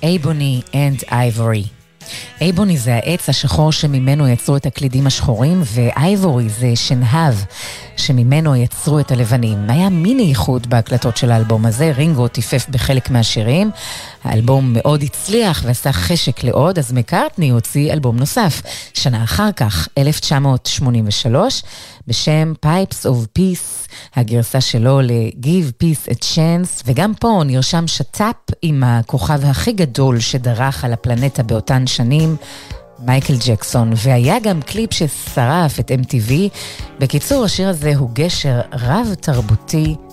Ebony and Ivory. אייבוני זה העץ השחור שממנו יצרו את הקלידים השחורים, ואייבורי זה שנהב שממנו יצרו את הלבנים. היה מיני ייחוד בהקלטות של האלבום הזה, רינגו טיפף בחלק מהשירים, האלבום מאוד הצליח ועשה חשק לעוד, אז מקארטני הוציא אלבום נוסף, שנה אחר כך, 1983, בשם Pipes of Peace, הגרסה שלו ל-Give Peace a Chance, וגם פה נרשם שטאפ עם הכוכב הכי גדול שדרך על הפלנטה באותן שנים, מייקל ג'קסון, והיה גם קליפ ששרף את MTV. בקיצור, השיר הזה הוא גשר רב תרבותי